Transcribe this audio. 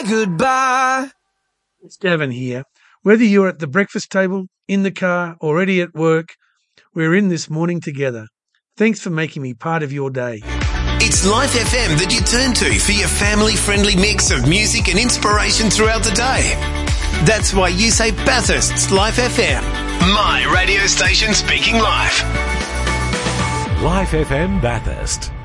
Goodbye. It's Davin here. Whether you're at the breakfast table, in the car, already at work, we're in this morning together. Thanks for making me part of your day. It's Life FM that you turn to for your family-friendly mix of music and inspiration throughout the day. That's why you say Bathurst's Life FM. My radio station speaking life. Life FM Bathurst.